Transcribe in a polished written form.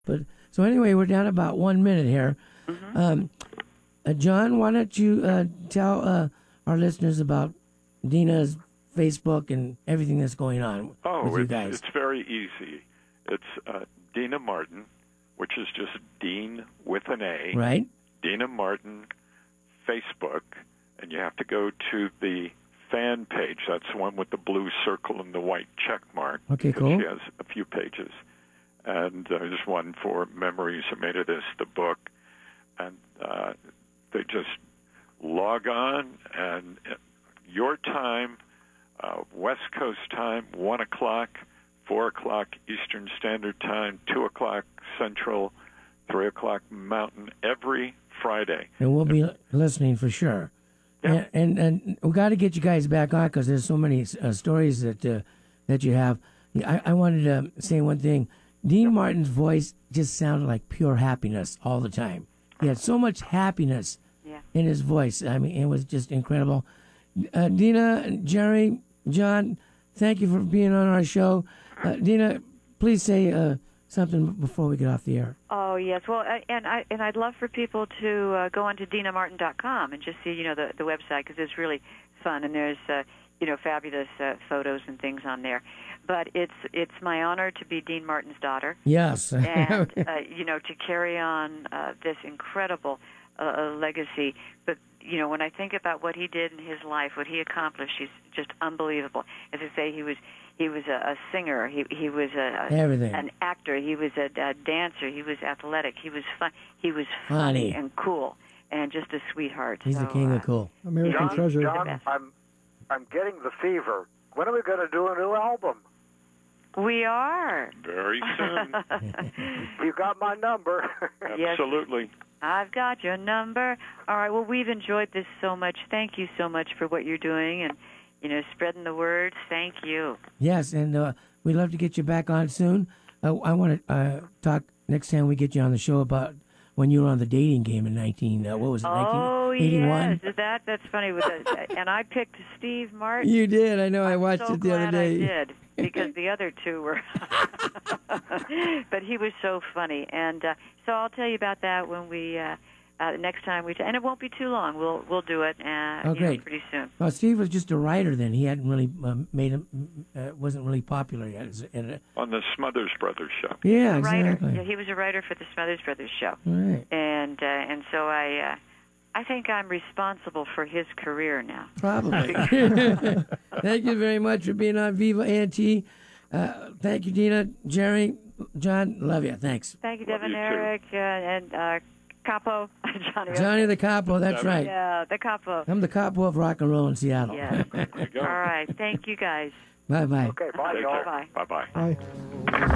But so anyway, we're down about 1 minute here. John, why don't you tell our listeners about Dina's Facebook and everything that's going on with you guys? It's very easy. It's Dina Martin, which is just Dean with an A. Right. Dina Martin Facebook, and you have to go to the fan page. That's the one with the blue circle and the white check mark. Okay, cool. She has a few pages. And there's one for Memories Are Made of This, the book. And they just log on, and your time, West Coast time, 1 o'clock, 4 o'clock Eastern Standard Time, 2 o'clock Central, 3 o'clock Mountain, every Friday. And we'll be listening for sure. Yeah. And we got to get you guys back on because there's so many stories that you have. I wanted to say one thing. Dean Martin's voice just sounded like pure happiness all the time. He had so much happiness in his voice. I mean, it was just incredible. Dina, Jerry, John, thank you for being on our show. Dina, please say something before we get off the air. Oh, yes. Well, and I'd love for people to go onto DinaMartin.com and just see, the website, because it's really fun, and there's, fabulous photos and things on there. But it's my honor to be Dean Martin's daughter. Yes. And, to carry on this incredible legacy. But, when I think about what he did in his life, what he accomplished, he's just unbelievable. As I say, he was a singer. He was everything. An actor. He was a dancer. He was athletic. He was fun. He was funny and cool, and just a sweetheart. He's the king of cool. American treasure. John, I'm getting the fever. When are we going to do a new album? We are. Very soon. You got my number. Absolutely. Yes, I've got your number. All right, well, we've enjoyed this so much. Thank you so much for what you're doing and, spreading the word. Thank you. Yes, and we'd love to get you back on soon. I want to talk next time we get you on the show about when you were on the dating game in 1981? Yes. That's funny. And I picked Steve Martin. You did. I know. I watched it the other day. I did, because the other two were. But he was so funny. And so I'll tell you about that when we next time and it won't be too long. We'll do it great. Pretty soon. Well, Steve was just a writer then. He hadn't really wasn't really popular yet. On the Smothers Brothers show. Yeah, exactly. Yeah, he was a writer for the Smothers Brothers show. Right. And so I think I'm responsible for his career now. Probably. Thank you very much for being on Viva A&T. Thank you, Dina, Jerry, John. Love you. Thanks. Thank you, Devin, Eric, and Capo. Johnny the Capo. That's right. Yeah, the Capo. I'm the Capo of rock and roll in Seattle. Yeah. All right. Thank you, guys. Bye-bye. Okay, bye, y'all. Bye-bye. Bye-bye. Bye.